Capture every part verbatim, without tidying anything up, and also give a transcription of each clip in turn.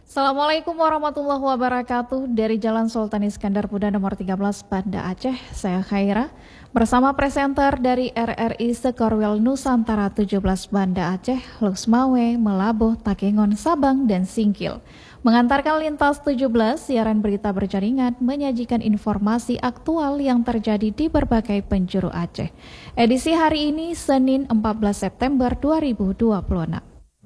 Assalamualaikum warahmatullahi wabarakatuh. Dari Jalan Sultan Iskandar Muda nomor tiga belas Banda Aceh, saya Khaira bersama presenter dari R R I Sekorwil Nusantara tujuh belas Banda Aceh, Luxmawe, Melabuh, Takengon, Sabang, dan Singkil. Mengantarkan lintas tujuh belas siaran berita berjaringan menyajikan informasi aktual yang terjadi di berbagai penjuru Aceh. Edisi hari ini Senin empat belas September dua ribu dua puluh enam.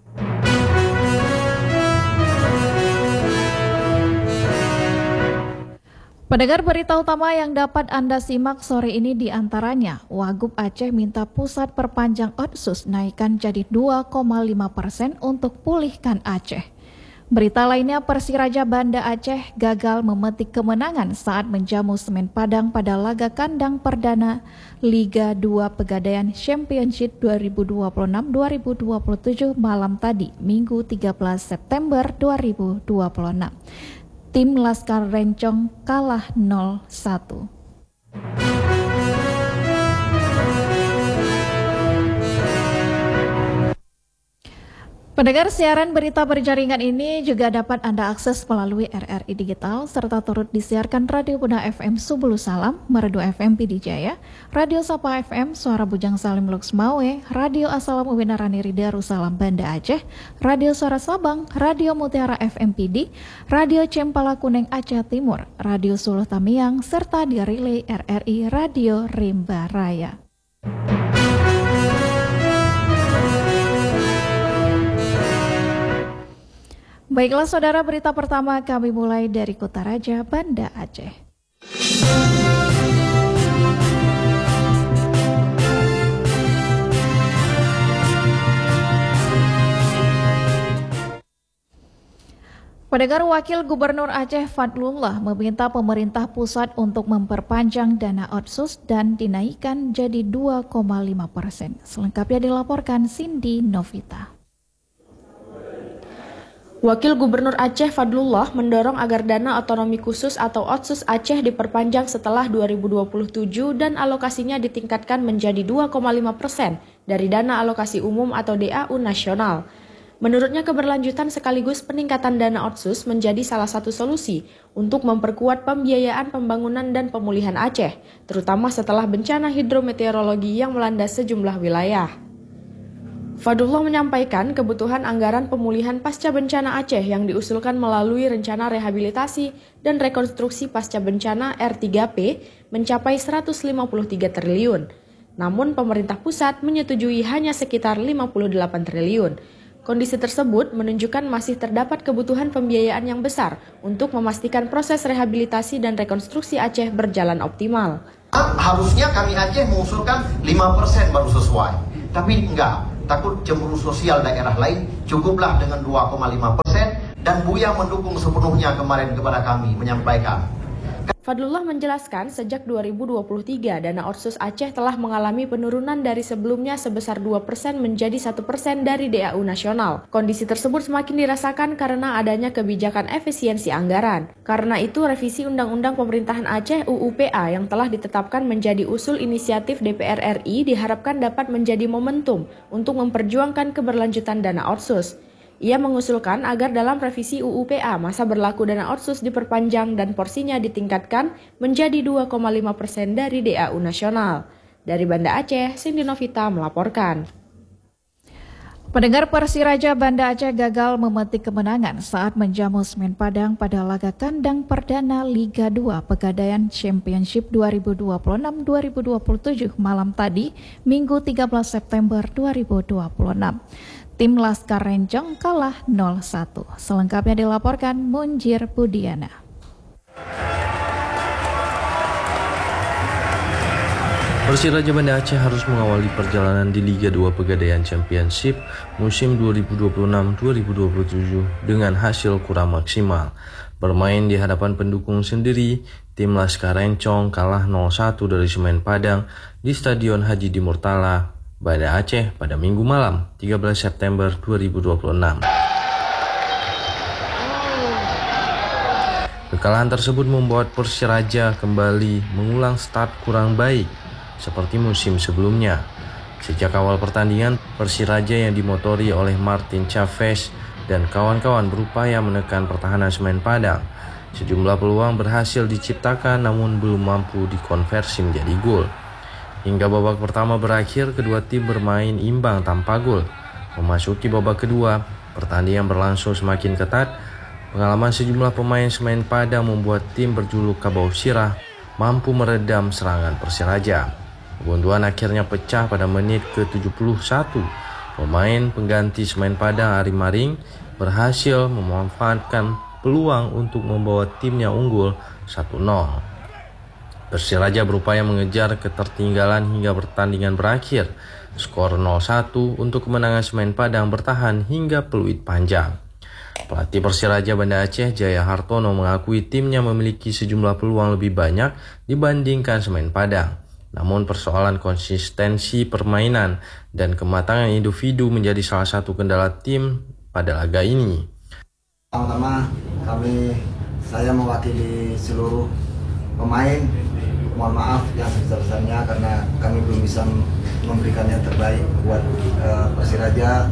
Pendengar, berita utama yang dapat Anda simak sore ini diantaranya, Wagub Aceh minta pusat perpanjang Otsus naikkan jadi dua koma lima persen untuk pulihkan Aceh. Berita lainnya, Persiraja Banda Aceh gagal memetik kemenangan saat menjamu Semen Padang pada laga kandang perdana Liga dua Pegadaian Championship dua ribu dua puluh enam dua ribu dua puluh tujuh malam tadi, Minggu tiga belas September dua ribu dua puluh enam. Tim Laskar Rencong kalah nol satu. Pendengar, siaran berita berjaringan ini juga dapat Anda akses melalui R R I Digital serta turut disiarkan Radio Bunda F M Subulu Salam, Merdu F M Pidi Jaya, Radio Sapa F M Suara Bujang Salim Luxmawe, Radio Assalamu Winarani Darussalam Banda Aceh, Radio Suara Sabang, Radio Mutiara F M Pidi, Radio Cempala Kuning Aceh Timur, Radio Suluh Tamiang, serta di relay R R I Radio Rimba Raya. Baiklah saudara, berita pertama kami mulai dari Kutaraja, Banda Aceh. Pendengar, Wakil Gubernur Aceh Fadlullah meminta pemerintah pusat untuk memperpanjang dana Otsus dan dinaikkan jadi dua koma lima persen. Selengkapnya dilaporkan Cindy Novita. Wakil Gubernur Aceh Fadlullah mendorong agar dana otonomi khusus atau Otsus Aceh diperpanjang setelah dua ribu dua puluh tujuh dan alokasinya ditingkatkan menjadi dua koma lima persen dari dana alokasi umum atau D A U nasional. Menurutnya, keberlanjutan sekaligus peningkatan dana Otsus menjadi salah satu solusi untuk memperkuat pembiayaan pembangunan dan pemulihan Aceh, terutama setelah bencana hidrometeorologi yang melanda sejumlah wilayah. Fadlullah menyampaikan kebutuhan anggaran pemulihan pasca bencana Aceh yang diusulkan melalui Rencana Rehabilitasi dan Rekonstruksi Pasca Bencana R tiga P mencapai seratus lima puluh tiga triliun. Namun pemerintah pusat menyetujui hanya sekitar lima puluh delapan triliun. Kondisi tersebut menunjukkan masih terdapat kebutuhan pembiayaan yang besar untuk memastikan proses rehabilitasi dan rekonstruksi Aceh berjalan optimal. Harusnya kami Aceh mengusulkan lima persen baru sesuai, tapi enggak. Takut cemburu sosial daerah lain, cukuplah dengan dua koma lima persen dan Buya mendukung sepenuhnya kemarin kepada kami menyampaikan. Fadlullah menjelaskan sejak dua ribu dua puluh tiga dana Otsus Aceh telah mengalami penurunan dari sebelumnya sebesar dua persen menjadi satu persen dari D A U nasional. Kondisi tersebut semakin dirasakan karena adanya kebijakan efisiensi anggaran. Karena itu revisi Undang-Undang Pemerintahan Aceh U U P A yang telah ditetapkan menjadi usul inisiatif D P R R I diharapkan dapat menjadi momentum untuk memperjuangkan keberlanjutan dana Otsus. Ia mengusulkan agar dalam revisi U U P A masa berlaku dana Otsus diperpanjang dan porsinya ditingkatkan menjadi dua koma lima persen dari D A U nasional. Dari Banda Aceh, Cindy Novita melaporkan. Pendengar, Persiraja Banda Aceh gagal memetik kemenangan saat menjamu Semen Padang pada laga kandang perdana Liga dua Pegadaian Championship dua ribu dua puluh enam dua ribu dua puluh tujuh malam tadi, Minggu tiga belas September dua ribu dua puluh enam. Tim Laskar Rencong kalah nol satu. Selengkapnya dilaporkan Munjir Budiana. Persiraja Banda Aceh harus mengawali perjalanan di Liga dua Pegadaian Championship musim dua ribu dua puluh enam dua ribu dua puluh tujuh dengan hasil kurang maksimal. Bermain di hadapan pendukung sendiri, tim Laskar Rencong kalah nol satu dari Semen Padang di Stadion Haji Di Murtala, Banda Aceh pada Minggu malam tiga belas September dua ribu dua puluh enam. Kekalahan tersebut membuat Persiraja kembali mengulang start kurang baik seperti musim sebelumnya. Sejak awal pertandingan, Persiraja yang dimotori oleh Martin Chavez dan kawan-kawan berupaya menekan pertahanan Semen Padang. Sejumlah peluang berhasil diciptakan namun belum mampu dikonversi menjadi gol. Hingga babak pertama berakhir, kedua tim bermain imbang tanpa gol. Memasuki babak kedua, pertandingan berlangsung semakin ketat. Pengalaman sejumlah pemain Semen Padang membuat tim berjuluk Kabau Sirah mampu meredam serangan Persiraja. Kebuntuan akhirnya pecah pada menit ke tujuh puluh satu. Pemain pengganti Semen Padang Ari Maring berhasil memanfaatkan peluang untuk membawa timnya unggul satu nol. Persiraja berupaya mengejar ketertinggalan hingga pertandingan berakhir. Skor nol satu untuk kemenangan Semen Padang bertahan hingga peluit panjang. Pelatih Persiraja Banda Aceh Jaya Hartono mengakui timnya memiliki sejumlah peluang lebih banyak dibandingkan Semen Padang. Namun persoalan konsistensi permainan dan kematangan individu menjadi salah satu kendala tim pada laga ini. Pertama-tama kami, saya mewakili seluruh pemain, mohon maaf yang sebesar-besarnya karena kami belum bisa memberikan yang terbaik buat uh, Persiraja.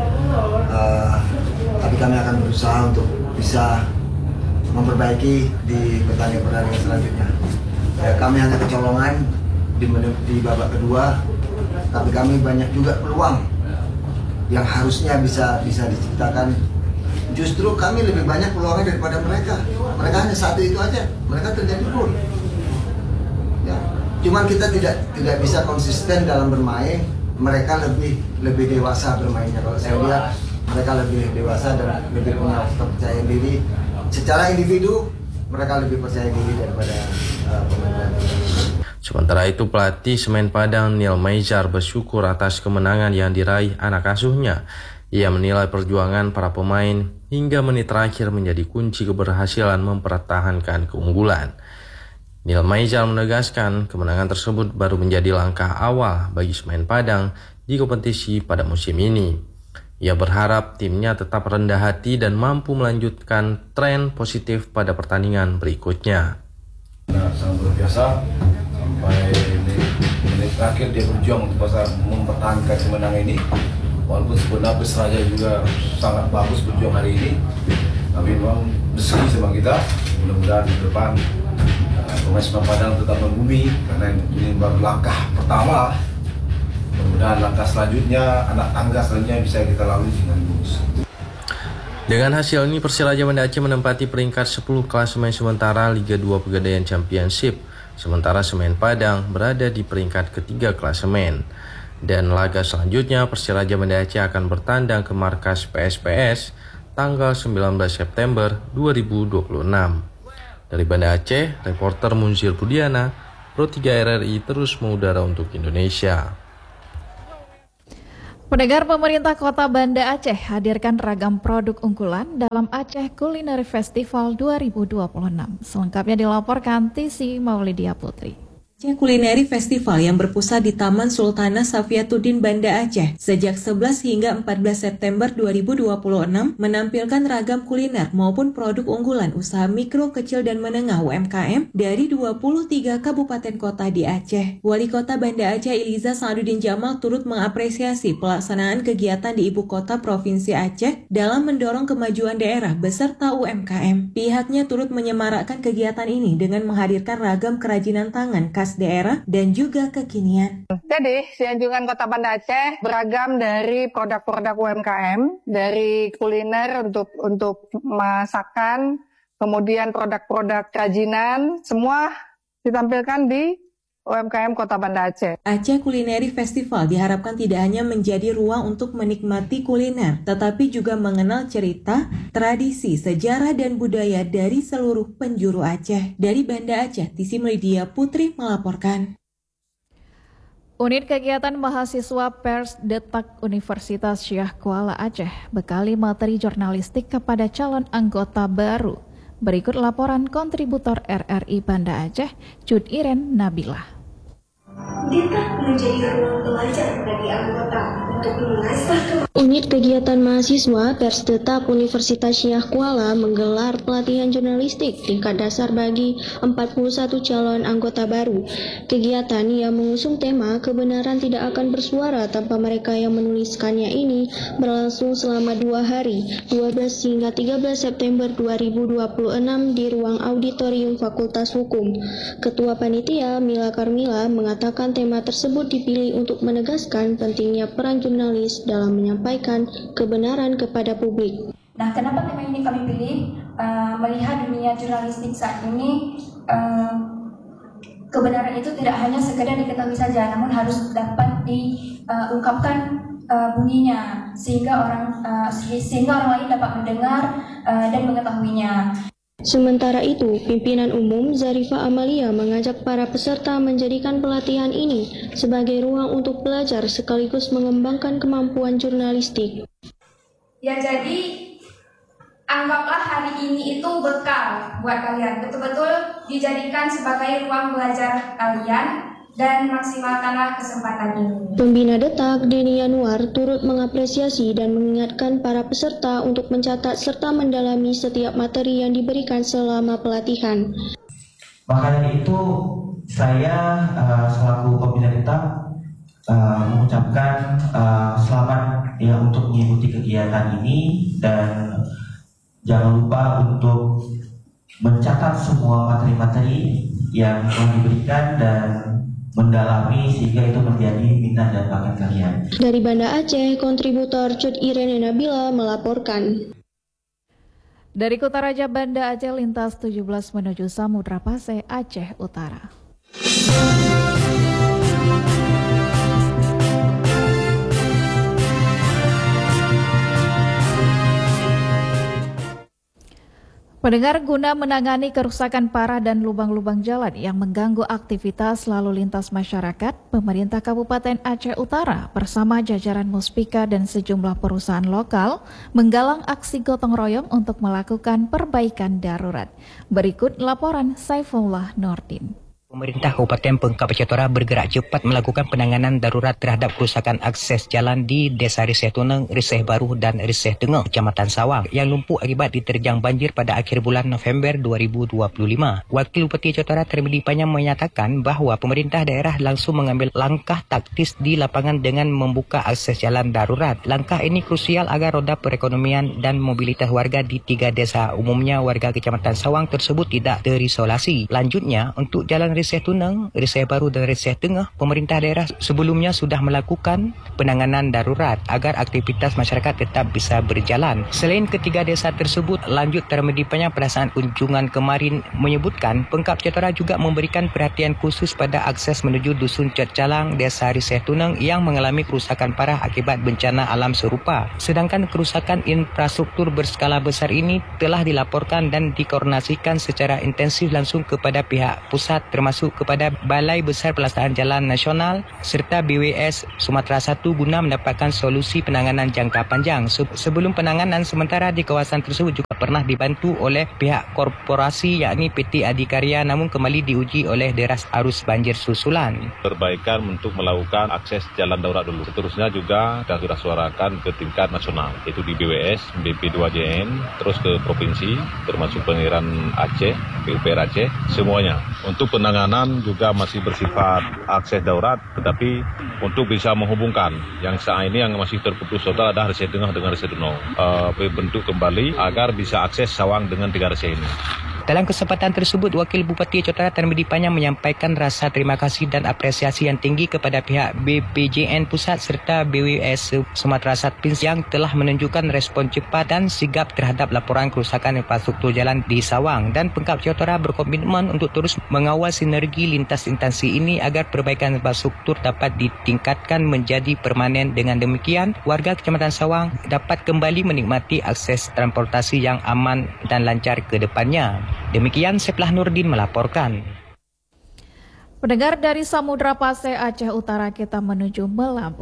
Uh, tapi kami akan berusaha untuk bisa memperbaiki di pertandingan-pertandingan selanjutnya. Ya, kami hanya kecolongan di, di babak kedua, tapi kami banyak juga peluang yang harusnya bisa bisa diciptakan. Justru kami lebih banyak peluangnya daripada mereka. Mereka hanya satu itu aja, mereka terjadi gol. Ya, cuman kita tidak tidak bisa konsisten dalam bermain. Mereka lebih lebih dewasa bermainnya. Kalau saya lihat mereka lebih dewasa dan lebih punya kepercayaan diri. Secara individu mereka lebih percaya diri daripada uh, pemain. Sementara itu pelatih Semen Padang Neil Maizar bersyukur atas kemenangan yang diraih anak asuhnya. Ia menilai perjuangan para pemain hingga menit terakhir menjadi kunci keberhasilan mempertahankan keunggulan. Neil Maizar menegaskan kemenangan tersebut baru menjadi langkah awal bagi Semen Padang di kompetisi pada musim ini. Ia berharap timnya tetap rendah hati dan mampu melanjutkan tren positif pada pertandingan berikutnya. Nah, sangat luar biasa sampai menit terakhir dia berjuang untuk mempertahankan kemenangan ini. Walaupun sebenarnya Persiraja juga sangat bagus berjuang hari ini, tapi memang rezeki sama kita. Mudah-mudahan di depan pemain Semen Padang tetap membumi karena ini baru langkah pertama. Mudah-mudahan langkah selanjutnya, anak tangga selanjutnya bisa kita lalui dengan lurus. Dengan hasil ini Persiraja Banda Aceh menempati peringkat sepuluh klasemen sementara Liga dua Pegadaian Championship, sementara Semen Padang berada di peringkat ketiga klasemen. Dan laga selanjutnya Persiraja Banda Aceh akan bertandang ke markas P S P S tanggal sembilan belas September dua ribu dua puluh enam. Dari Banda Aceh, reporter Munzir Budiana, Pro tiga R R I terus mengudara untuk Indonesia. Pendengar, pemerintah Kota Banda Aceh hadirkan ragam produk unggulan dalam Aceh Culinary Festival dua ribu dua puluh enam. Selengkapnya dilaporkan Tisi Maulidia Putri. Aceh Culinary Festival yang berpusat di Taman Sultanah Safiatuddin Banda Aceh sejak sebelas hingga empat belas September dua ribu dua puluh enam menampilkan ragam kuliner maupun produk unggulan usaha mikro, kecil, dan menengah U M K M dari dua puluh tiga kabupaten kota di Aceh. Wali Kota Banda Aceh Iliza Sa'aduddin Jamal turut mengapresiasi pelaksanaan kegiatan di Ibu Kota Provinsi Aceh dalam mendorong kemajuan daerah beserta U M K M. Pihaknya turut menyemarakkan kegiatan ini dengan menghadirkan ragam kerajinan tangan khas daerah dan juga kekinian. Jadi, Sianjungan Kota Banda Aceh beragam dari produk-produk U M K M, dari kuliner untuk untuk masakan, kemudian produk-produk kerajinan, semua ditampilkan di U M K M Kota Banda Aceh. Aceh Culinary Festival diharapkan tidak hanya menjadi ruang untuk menikmati kuliner, tetapi juga mengenal cerita, tradisi, sejarah, dan budaya dari seluruh penjuru Aceh. Dari Banda Aceh, Tisi Maulidia Putri melaporkan. Unit kegiatan mahasiswa Pers Detak Universitas Syah Kuala Aceh bekali materi jurnalistik kepada calon anggota baru. Berikut laporan kontributor R R I Banda Aceh, Cud Iren Nabilah. Detak menjadi ruang belajar bagi anggota untuk mengasah Unit Kegiatan Mahasiswa Pers Tetap Universitas Syah Kuala menggelar pelatihan jurnalistik tingkat dasar bagi empat puluh satu calon anggota baru. Kegiatan yang mengusung tema kebenaran tidak akan bersuara tanpa mereka yang menuliskannya ini berlangsung selama dua hari, dua belas hingga tiga belas September dua ribu dua puluh enam di ruang auditorium Fakultas Hukum. Ketua Panitia Mila Karmila mengatakan tema tersebut dipilih untuk menegaskan pentingnya peran jurnalis dalam menyampaikan kebenaran kepada publik. Nah, kenapa tema ini kami pilih? Uh, melihat dunia jurnalistik saat ini, uh, kebenaran itu tidak hanya sekedar diketahui saja, namun harus dapat diungkapkan uh, bunyinya, sehingga orang uh, sehingga orang lain dapat mendengar uh, dan mengetahuinya. Sementara itu, pimpinan umum Zarifa Amalia mengajak para peserta menjadikan pelatihan ini sebagai ruang untuk belajar sekaligus mengembangkan kemampuan jurnalistik. Ya, jadi anggaplah hari ini itu bekal buat kalian. Betul-betul dijadikan sebagai ruang belajar kalian dan maksimalkanlah kesempatan ini. Pembina Detak, Denny Yanuar, turut mengapresiasi dan mengingatkan para peserta untuk mencatat serta mendalami setiap materi yang diberikan selama pelatihan. Maka dari itu, saya uh, selaku pembina Detak uh, mengucapkan uh, selamat ya untuk mengikuti kegiatan ini dan jangan lupa untuk mencatat semua materi-materi yang telah diberikan dan mendalami sehingga itu menjadi minat dan bakat kalian. Dari Banda Aceh, kontributor Cut Irene Nabila melaporkan. Dari Kutaraja Banda Aceh lintas tujuh belas menuju Samudra Pasai, Aceh Utara. Pendengar, guna menangani kerusakan parah dan lubang-lubang jalan yang mengganggu aktivitas lalu lintas masyarakat, pemerintah Kabupaten Aceh Utara bersama jajaran Muspika dan sejumlah perusahaan lokal menggalang aksi gotong royong untuk melakukan perbaikan darurat. Berikut laporan Saifullah Nordin. Pemerintah Kabupaten Pengkap Aceh Utara bergerak cepat melakukan penanganan darurat terhadap kerusakan akses jalan di Desa Riseh Tuneng, Riseh Baru dan Riseh Tengah, Kecamatan Sawang yang lumpuh akibat diterjang banjir pada akhir bulan November dua ribu dua puluh lima. Wakil Bupati Aceh Utara Termedi Panyam menyatakan bahawa pemerintah daerah langsung mengambil langkah taktis di lapangan dengan membuka akses jalan darurat. Langkah ini krusial agar roda perekonomian dan mobilitas warga di tiga desa, umumnya warga Kecamatan Sawang tersebut, tidak terisolasi. Lanjutnya, untuk jalan Riseh Tuneng, Riseh Baru dan Riseh Tengah, pemerintah daerah sebelumnya sudah melakukan penanganan darurat agar aktivitas masyarakat tetap bisa berjalan. Selain ketiga desa tersebut, lanjut Termedi Panyam pada saat kunjungan kemarin menyebutkan Pengkap Aceh Utara juga memberikan perhatian khusus pada akses menuju Dusun Cot Calang, Desa Riseh Tuneng yang mengalami kerusakan parah akibat bencana alam serupa. Sedangkan kerusakan infrastruktur berskala besar ini telah dilaporkan dan dikoordinasikan secara intensif langsung kepada pihak pusat termasuk kepada Balai Besar Pelaksanaan Jalan Nasional serta B W S Sumatera Satu guna mendapatkan solusi penanganan jangka panjang. Sebelum penanganan sementara di kawasan tersebut juga pernah dibantu oleh pihak korporasi yakni P T Adikarya, namun kembali diuji oleh deras arus banjir susulan. Perbaikan untuk melakukan akses jalan darurat dulu. Seterusnya juga kita sudah suarakan ke tingkat nasional, yaitu di B W S, B P dua J N, terus ke provinsi, termasuk Pengairan Aceh, P U P R Aceh, semuanya. Untuk penanganan juga masih bersifat akses darurat, tetapi untuk bisa menghubungkan yang saat ini yang masih terputus total adalah Riseh Tengah dengan Riseh Tuneng, uh, bentuk kembali agar bisa akses Sawang dengan tiga Riseh ini. Dalam kesempatan tersebut, Wakil Bupati Aceh Utara Termedi Panyam menyampaikan rasa terima kasih dan apresiasi yang tinggi kepada pihak B P J N Pusat serta B W S Sumatera Satu yang telah menunjukkan respon cepat dan sigap terhadap laporan kerusakan infrastruktur jalan di Sawang, dan Pengkap Aceh Utara berkomitmen untuk terus mengawal sinergi lintas instansi ini agar perbaikan infrastruktur dapat ditingkatkan menjadi permanen. Dengan demikian, warga Kecamatan Sawang dapat kembali menikmati akses transportasi yang aman dan lancar ke depannya. Demikian Saifullah Nurdin melaporkan. Pendengar, dari Samudra Pasai, Aceh Utara kita menuju Melambu.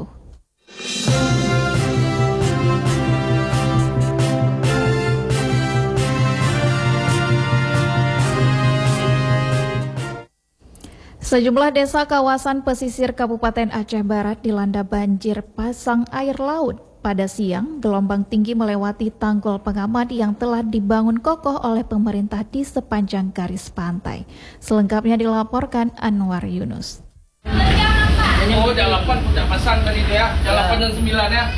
Sejumlah desa kawasan pesisir Kabupaten Aceh Barat dilanda banjir pasang air laut. Pada siang, gelombang tinggi melewati tanggul pengaman yang telah dibangun kokoh oleh pemerintah di sepanjang garis pantai. Selengkapnya dilaporkan Anwar Yunus. Oh, jam delapan udah pasang tadi itu ya, jam delapan dan sembilan ya.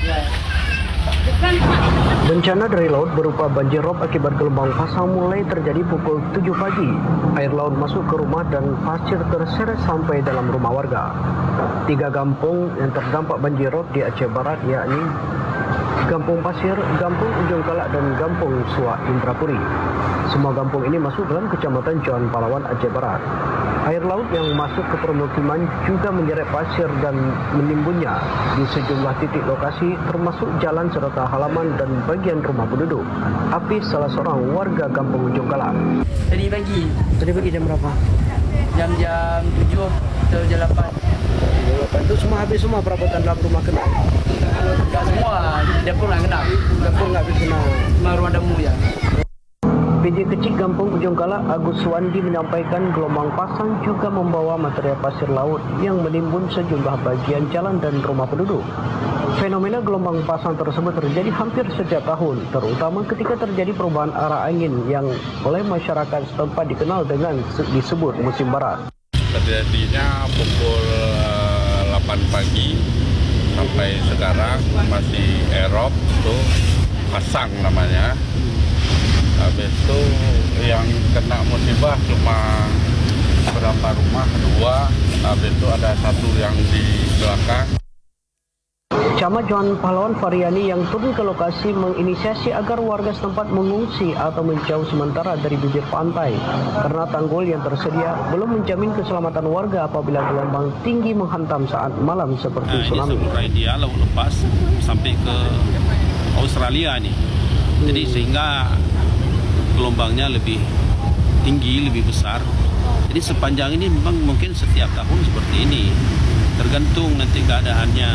Bencana dari laut berupa banjir rob akibat gelombang pasang mulai terjadi pukul tujuh pagi. Air laut masuk ke rumah dan pasir terseret sampai dalam rumah warga. Tiga kampung yang terdampak banjir rob di Aceh Barat yakni Kampung Pasir, Kampung Ujung Kalak dan Kampung Suak Indrapuri. Semua kampung ini masuk dalam Kecamatan John Palawan, Aceh Barat. Air laut yang masuk ke permukiman juga menyeret pasir dan menimbunnya di sejumlah titik lokasi termasuk jalan serta halaman dan bagian rumah penduduk. Apis, salah seorang warga Kampung Ujung Kalak. Tadi pagi. Tadi pagi jam berapa? Jam-jam tujuh atau jam delapan. Itu semua habis semua perabotan dalam rumah kena? Enggak semua, dapur nggak kena. Dapur nggak habis kena. Cuma ruang tamu ya. P J Kecik Kampung Ujung Kalak Agus Suwandi menyampaikan gelombang pasang juga membawa material pasir laut yang menimbun sejumlah bagian jalan dan rumah penduduk. Fenomena gelombang pasang tersebut terjadi hampir setiap tahun, terutama ketika terjadi perubahan arah angin yang oleh masyarakat setempat dikenal dengan disebut musim barat. Terjadinya pukul delapan pagi sampai sekarang masih erop, itu pasang namanya. Habis itu yang kena musibah cuma berapa rumah, dua. Habis itu ada satu yang di belakang. Camat John Palawan Faryani yang turun ke lokasi menginisiasi agar warga setempat mengungsi atau menjauh sementara dari bibir pantai karena tanggul yang tersedia belum menjamin keselamatan warga apabila gelombang tinggi menghantam saat malam seperti nah, tsunami. Ini sebenarnya dia laut lepas sampai ke Australia nih. Jadi sehingga gelombangnya lebih tinggi, lebih besar. Jadi sepanjang ini memang mungkin setiap tahun seperti ini. Tergantung nanti keadaannya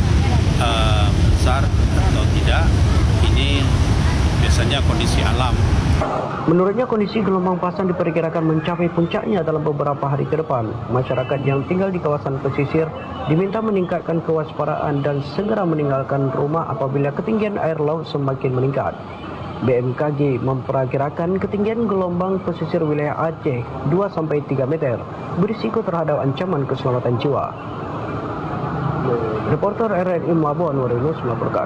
uh, besar atau tidak. Ini biasanya kondisi alam. Menurutnya kondisi gelombang pasang diperkirakan mencapai puncaknya dalam beberapa hari ke depan. Masyarakat yang tinggal di kawasan pesisir diminta meningkatkan kewaspadaan dan segera meninggalkan rumah apabila ketinggian air laut semakin meningkat. B M K G memperkirakan ketinggian gelombang pesisir wilayah Aceh dua sampai tiga meter, berisiko terhadap ancaman keselamatan jiwa. Reporter R R I Mabo Anwar Yunus melaporkan.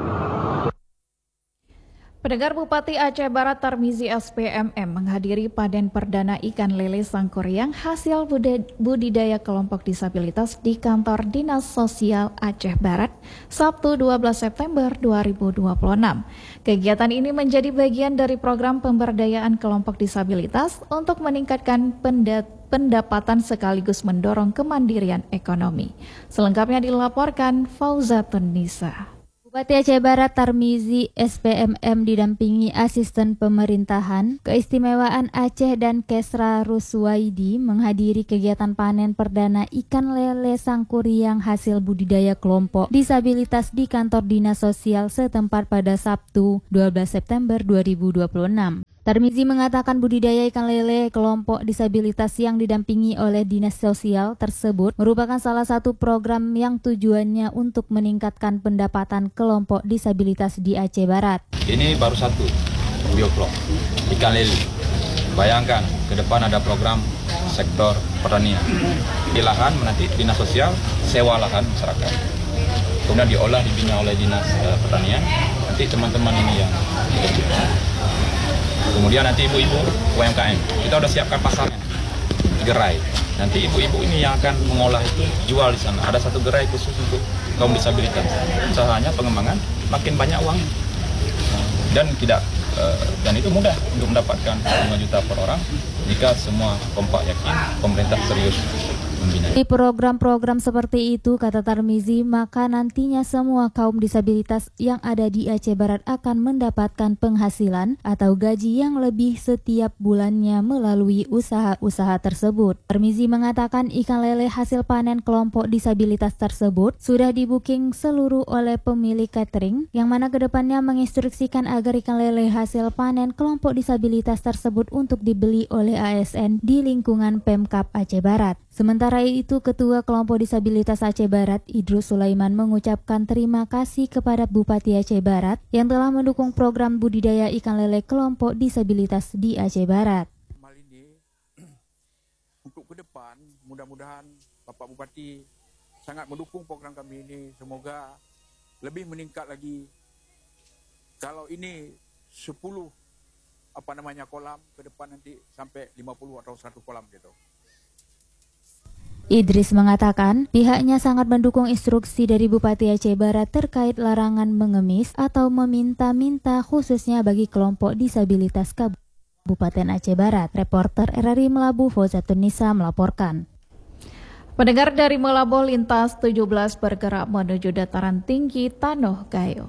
Pendengar, Bupati Aceh Barat Tarmizi S P M M menghadiri panen perdana ikan lele sangkuriang hasil budidaya kelompok disabilitas di kantor Dinas Sosial Aceh Barat Sabtu dua belas September dua ribu dua puluh enam. Kegiatan ini menjadi bagian dari program pemberdayaan kelompok disabilitas untuk meningkatkan pendapatan sekaligus mendorong kemandirian ekonomi. Selengkapnya dilaporkan Fauzatun Nisa. Bupati Aceh Barat Tarmizi S P M M didampingi Asisten Pemerintahan Keistimewaan Aceh dan Kesra Ruswaidi menghadiri kegiatan panen perdana ikan lele sangkuriang hasil budidaya kelompok disabilitas di kantor Dinas Sosial setempat pada Sabtu dua belas September dua ribu dua puluh enam. Tarmizi mengatakan budidaya ikan lele kelompok disabilitas yang didampingi oleh Dinas Sosial tersebut merupakan salah satu program yang tujuannya untuk meningkatkan pendapatan kelompok disabilitas di Aceh Barat. Ini baru satu bioblok ikan lele. Bayangkan ke depan ada program sektor pertanian. Di lahan nanti Dinas Sosial sewa lahan masyarakat. Kemudian diolah dibina oleh Dinas uh, Pertanian. Nanti teman-teman ini yang kemudian nanti ibu-ibu U M K M, kita udah siapkan pasarnya, gerai. Nanti ibu-ibu ini yang akan mengolah itu jual di sana. Ada satu gerai khusus untuk kaum disabilitas. Usahanya pengembangan, makin banyak uang. Dan tidak dan itu mudah untuk mendapatkan lima juta per orang jika semua kompak yakin pemerintah serius. Di program-program seperti itu, kata Tarmizi, maka nantinya semua kaum disabilitas yang ada di Aceh Barat akan mendapatkan penghasilan atau gaji yang lebih setiap bulannya melalui usaha-usaha tersebut. Tarmizi mengatakan ikan lele hasil panen kelompok disabilitas tersebut sudah di-booking seluruh oleh pemilik catering, yang mana kedepannya menginstruksikan agar ikan lele hasil panen kelompok disabilitas tersebut untuk dibeli oleh A S N di lingkungan Pemkab Aceh Barat. Sementara itu, Ketua Kelompok Disabilitas Aceh Barat, Idrus Sulaiman, mengucapkan terima kasih kepada Bupati Aceh Barat yang telah mendukung program budidaya ikan lele kelompok disabilitas di Aceh Barat. Untuk ke depan, mudah-mudahan Bapak Bupati sangat mendukung program kami ini. Semoga lebih meningkat lagi. Kalau ini sepuluh apa namanya kolam, ke depan nanti sampai lima puluh atau seratus kolam gitu. Idris mengatakan pihaknya sangat mendukung instruksi dari Bupati Aceh Barat terkait larangan mengemis atau meminta-minta khususnya bagi kelompok disabilitas Kabupaten Aceh Barat. Reporter R R I Melabu Fozatun Nisa melaporkan. Pendengar dari Melabu, lintas tujuh belas bergerak menuju dataran tinggi Tanoh Gayo.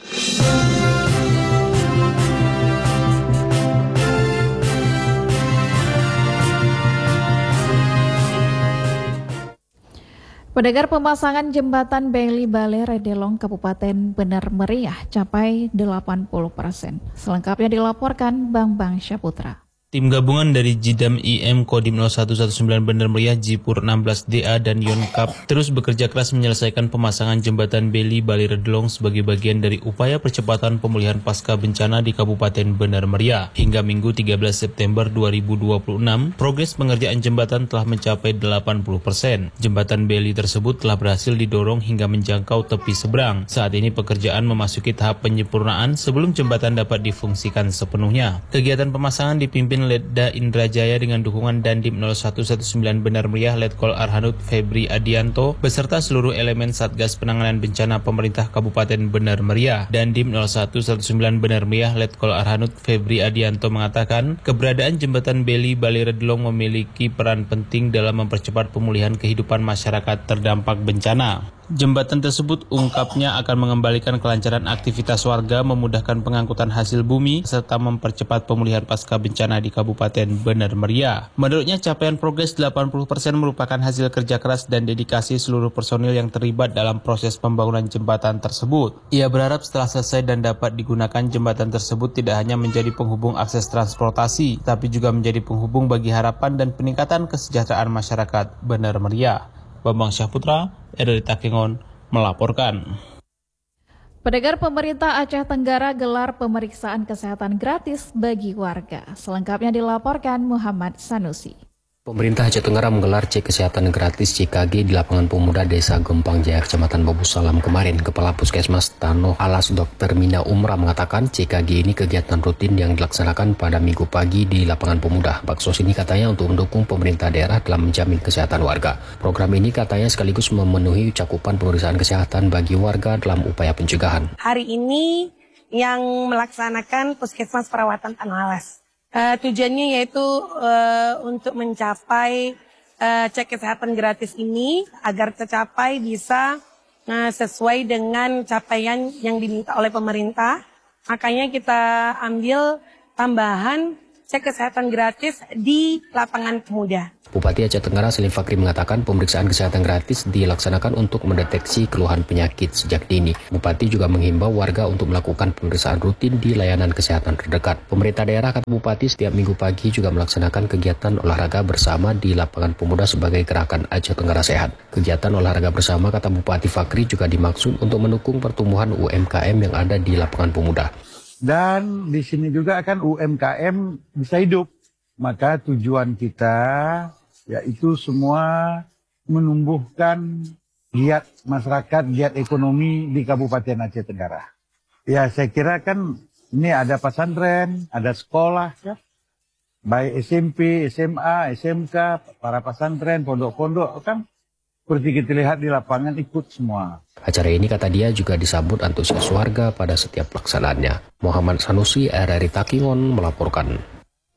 Pendengar, pemasangan jembatan Beli Bale Redelong Kabupaten Bener Meriah capai delapan puluh persen. Selengkapnya dilaporkan Bang Bang Syaputra. Tim gabungan dari Jidam I M Kodim nol satu satu sembilan Bener Meriah, Jipur enam belas D A dan Yonkap terus bekerja keras menyelesaikan pemasangan jembatan Beli Bale Redelong sebagai bagian dari upaya percepatan pemulihan pasca bencana di Kabupaten Bener Meriah. Hingga Minggu tiga belas September dua ribu dua puluh enam, progres pengerjaan jembatan telah mencapai delapan puluh persen. Jembatan Beli tersebut telah berhasil didorong hingga menjangkau tepi seberang. Saat ini pekerjaan memasuki tahap penyempurnaan sebelum jembatan dapat difungsikan sepenuhnya. Kegiatan pemasangan dipimpin Letda Indrajaya dengan dukungan Dandim nol satu satu sembilan Bener Meriah Letkol Arhanud Febri Adianto beserta seluruh elemen Satgas Penanganan Bencana Pemerintah Kabupaten Bener Meriah. Dandim nol satu satu sembilan Bener Meriah Letkol Arhanud Febri Adianto mengatakan keberadaan jembatan Beli Bale Redelong memiliki peran penting dalam mempercepat pemulihan kehidupan masyarakat terdampak bencana. Jembatan tersebut ungkapnya akan mengembalikan kelancaran aktivitas warga, memudahkan pengangkutan hasil bumi, serta mempercepat pemulihan pasca bencana di Kabupaten Bener Meriah. Menurutnya, capaian progres delapan puluh persen merupakan hasil kerja keras dan dedikasi seluruh personil yang terlibat dalam proses pembangunan jembatan tersebut. Ia berharap setelah selesai dan dapat digunakan, jembatan tersebut tidak hanya menjadi penghubung akses transportasi, tapi juga menjadi penghubung bagi harapan dan peningkatan kesejahteraan masyarakat Bener Meriah. Bambang Syahputra, R R I Takengon, melaporkan. Pendengar, pemerintah Aceh Tenggara gelar pemeriksaan kesehatan gratis bagi warga. Selengkapnya dilaporkan Muhammad Sanusi. Pemerintah Aceh Tenggara menggelar cek kesehatan gratis C K G di lapangan pemuda Desa Gempang Jaya, Kecamatan Babu Salam kemarin. Kepala Puskesmas Tanoh Alas Dokter Mina Umrah mengatakan C K G ini kegiatan rutin yang dilaksanakan pada Minggu pagi di lapangan pemuda. Baksos ini katanya untuk mendukung pemerintah daerah dalam menjamin kesehatan warga. Program ini katanya sekaligus memenuhi cakupan pemeriksaan kesehatan bagi warga dalam upaya pencegahan. Hari ini yang melaksanakan Puskesmas Perawatan Tanoh Alas. Uh, tujuannya yaitu uh, untuk mencapai uh, cek kesehatan gratis ini agar tercapai bisa uh, sesuai dengan capaian yang diminta oleh pemerintah. Makanya kita ambil tambahan cek kesehatan gratis di lapangan pemuda. Bupati Aceh Tenggara Selim Fakri mengatakan pemeriksaan kesehatan gratis dilaksanakan untuk mendeteksi keluhan penyakit sejak dini. Bupati juga menghimbau warga untuk melakukan pemeriksaan rutin di layanan kesehatan terdekat. Pemerintah daerah, kata Bupati, setiap minggu pagi juga melaksanakan kegiatan olahraga bersama di lapangan pemuda sebagai gerakan Aceh Tenggara Sehat. Kegiatan olahraga bersama, kata Bupati Fakri, juga dimaksud untuk mendukung pertumbuhan U M K M yang ada di lapangan pemuda. Dan di sini juga kan U M K M bisa hidup. Maka tujuan kita yaitu semua menumbuhkan giat masyarakat, giat ekonomi di Kabupaten Aceh Tenggara. Ya, saya kira kan ini ada pesantren, ada sekolah, ya. Baik S M P, S M A, S M K, para pesantren, pondok-pondok kan seperti kita lihat di lapangan ikut semua. Acara ini, kata dia, juga disambut antusias warga pada setiap pelaksanaannya. Muhammad Sanusi, R R I Takengon, melaporkan.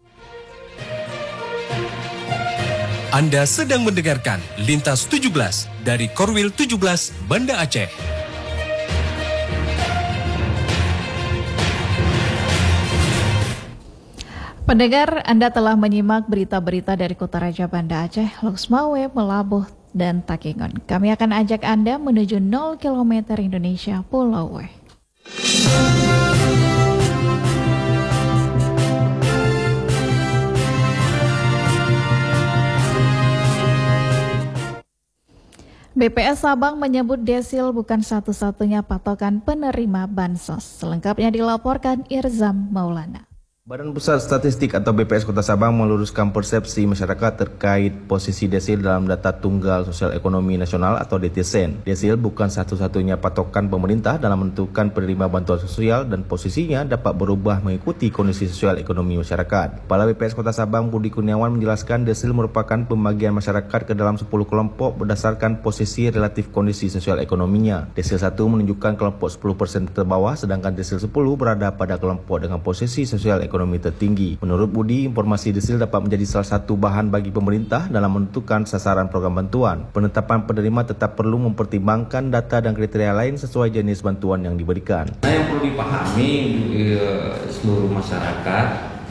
Anda sedang mendengarkan Lintas tujuh belas dari Korwil tujuh belas Banda Aceh. Pendengar, Anda telah menyimak berita-berita dari Kota Raja Banda Aceh, Loksmawe, Melabuh, dan Takengon. Kami akan ajak Anda menuju nol kilometer Indonesia Pulau W. B P S Sabang menyebut desil bukan satu-satunya patokan penerima bansos. Selengkapnya dilaporkan Irzam Maulana. Badan Pusat Statistik atau B P S Kota Sabang meluruskan persepsi masyarakat terkait posisi desil dalam data tunggal sosial ekonomi nasional atau D T S E N. Desil bukan satu-satunya patokan pemerintah dalam menentukan penerima bantuan sosial dan posisinya dapat berubah mengikuti kondisi sosial ekonomi masyarakat. Kepala B P S Kota Sabang Budi Kurniawan menjelaskan desil merupakan pembagian masyarakat ke dalam sepuluh kelompok berdasarkan posisi relatif kondisi sosial ekonominya. Desil satu menunjukkan kelompok sepuluh persen terbawah, sedangkan desil sepuluh berada pada kelompok dengan posisi sosial ekonomi ekonomi tertinggi. Menurut Budi, informasi desil dapat menjadi salah satu bahan bagi pemerintah dalam menentukan sasaran program bantuan. Penetapan penerima tetap perlu mempertimbangkan data dan kriteria lain sesuai jenis bantuan yang diberikan. Nah, yang perlu dipahami eh, seluruh masyarakat,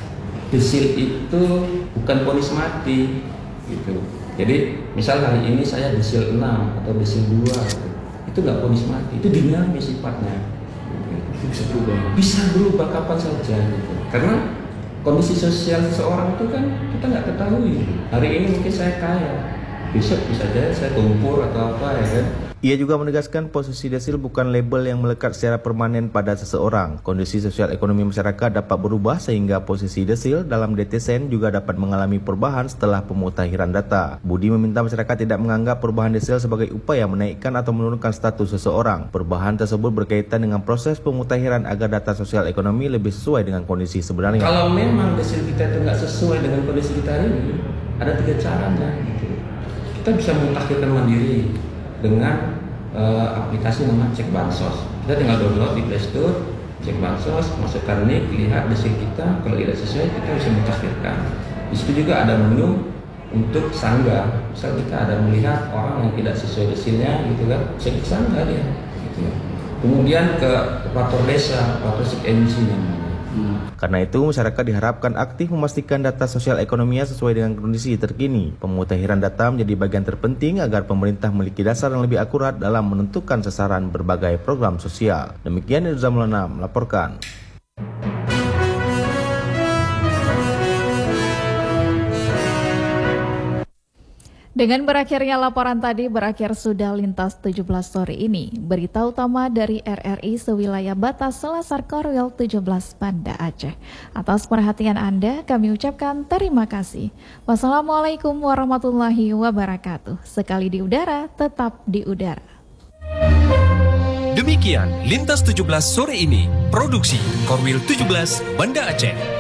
desil itu bukan vonis mati, gitu. Jadi, misal hari ini saya desil enam atau desil dua, itu nggak vonis mati, itu dinamis sifatnya. Bisa berubah. Bisa berubah kapan saja, gitu. Karena kondisi sosial seseorang itu kan kita nggak ketahui. Hari ini mungkin saya kaya, besok bisa jadi saya tumpur atau apa, ya kan. Ia juga menegaskan posisi desil bukan label yang melekat secara permanen pada seseorang. Kondisi sosial ekonomi masyarakat dapat berubah sehingga posisi desil dalam D T S E N juga dapat mengalami perubahan setelah pemutahiran data. Budi meminta masyarakat tidak menganggap perubahan desil sebagai upaya menaikkan atau menurunkan status seseorang. Perubahan tersebut berkaitan dengan proses pemutahiran agar data sosial ekonomi lebih sesuai dengan kondisi sebenarnya. Kalau memang desil kita itu nggak sesuai dengan kondisi kita ini, ada tiga caranya. Gitu. Kita bisa memutakhirkan mandiri dengan uh, aplikasi nama Cek Bansos. Kita tinggal download di Play Store, Cek Bansos, masukkan nik, lihat desil kita. Kalau tidak sesuai, kita bisa mutakhirkan. Di situ juga ada menu untuk sanggah. Misal kita ada melihat orang yang tidak sesuai desilnya, gitu kan, bisa disanggah dia. Gitu. Kemudian ke operator desa, operator sik emisi namanya. Hmm. Karena itu, masyarakat diharapkan aktif memastikan data sosial ekonominya sesuai dengan kondisi terkini. Pemutakhiran data menjadi bagian terpenting agar pemerintah memiliki dasar yang lebih akurat dalam menentukan sasaran berbagai program sosial. Demikian Irzam Maulana melaporkan. Dengan berakhirnya laporan tadi, berakhir sudah Lintas tujuh belas sore ini. Berita utama dari R R I sewilayah batas Selasar Korwil tujuh belas Banda Aceh. Atas perhatian Anda, kami ucapkan terima kasih. Wassalamualaikum warahmatullahi wabarakatuh. Sekali di udara, tetap di udara. Demikian Lintas tujuh belas sore ini. Produksi Korwil tujuh belas Banda Aceh.